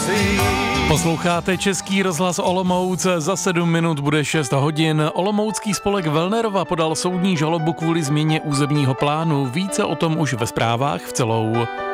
Posloucháte Český rozhlas Olomouc, za 7 minut bude 6 hodin. Olomoucký spolek Wellnerova podal soudní žalobu kvůli změně územního plánu. Více o tom už ve zprávách v celou.